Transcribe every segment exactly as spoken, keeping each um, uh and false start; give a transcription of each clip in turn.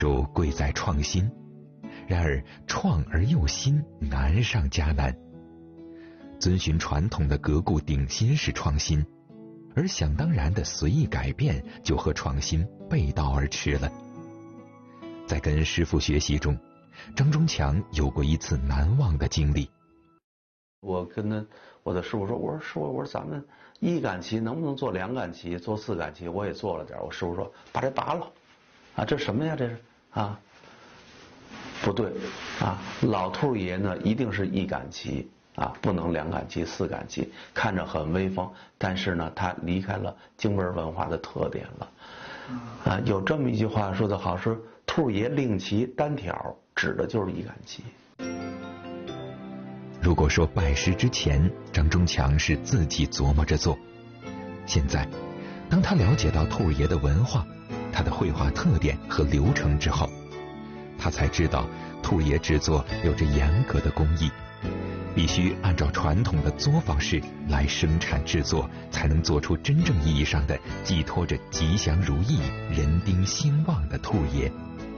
主贵在创新，然而创而又新，难上加难。遵循传统的革故鼎新是创新，而想当然的随意改变就和创新背道而驰了。在跟师父学习中，张忠强有过一次难忘的经历。 我跟他我的师傅说，我说师傅，我说咱们一杆旗能不能做两杆旗，做四杆旗？我也做了点。我师傅说把这拔了，啊，这什么呀？这是啊，不对啊，老兔爷呢一定是一杆旗啊，不能两杆旗、四杆旗，看着很威风，但是呢，他离开了京味文化的特点了。啊，有这么一句话说得好，说兔爷令旗单挑，指的就是一杆旗。 如果说拜师之前，张忠强是自己琢磨着做，现在当他了解到兔爷的文化、他的绘画特点和流程之后，他才知道兔爷制作有着严格的工艺，必须按照传统的作坊式来生产制作，才能做出真正意义上的寄托着吉祥如意、人丁兴旺的兔爷。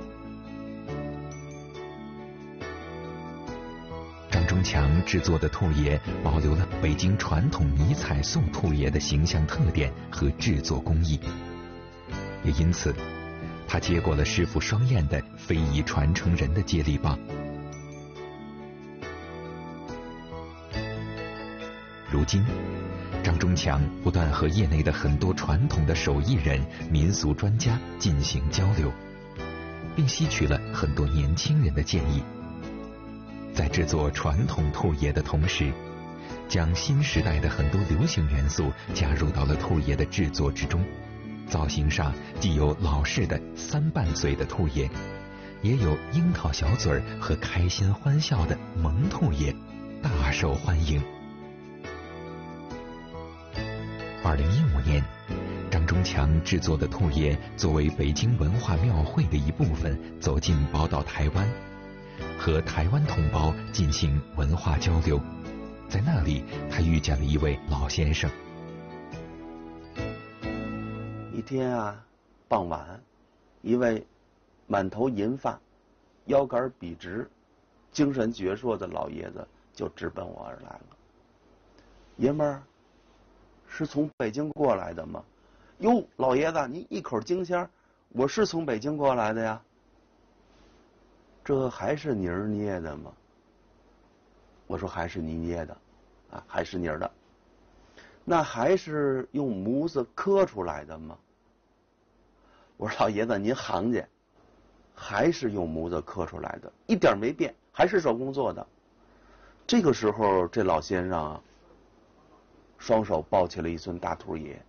张忠强制作的兔爷保留了北京传统迷彩塑兔爷的形象特点和制作工艺，也因此他接过了师傅双燕的非遗传承人的接力棒。如今张忠强不断和业内的很多传统的手艺人、民俗专家进行交流，并吸取了很多年轻人的建议，在制作传统兔爷的同时，将新时代的很多流行元素加入到了兔爷的制作之中。造型上既有老式的三瓣嘴的兔爷，也有樱桃小嘴儿和开心欢笑的萌兔爷，大受欢迎。二零一五年，张忠强制作的兔爷作为北京文化庙会的一部分走进宝岛台湾，和台湾同胞进行文化交流。在那里，他遇见了一位老先生。 一天啊，傍晚，一位满头银发、腰杆笔直、精神矍铄的老爷子就直奔我而来了。爷们儿，是从北京过来的吗？哟，老爷子，您一口京腔，我是从北京过来的呀。这还是泥儿捏的吗？我说还是泥捏的，啊，还是泥儿的。那还是用模子刻出来的吗？我说老爷子，您行家，还是用模子刻出来的，一点没变，还是手工做的。这个时候，这老先生啊，双手抱起了一尊大兔爷，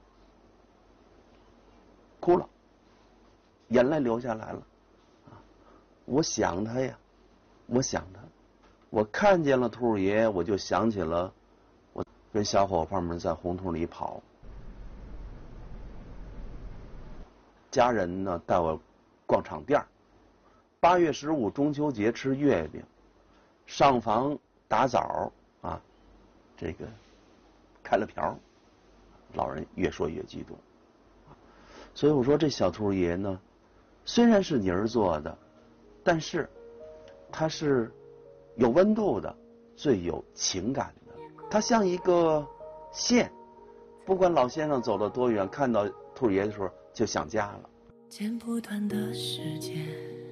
哭了，眼泪流下来了。我想他呀，我想他，我看见了兔爷，我就想起了我跟小伙伴们在胡同里跑，家人呢带我逛场店，八月十五中秋节吃月饼，上房打枣啊，这个开了瓢，老人越说越激动。所以我说这小兔爷呢，虽然是泥儿做的，但是它是有温度的，最有情感的。它像一个线，不管老先生走了多远，看到兔爷的时候就想家了。 剪不断的时间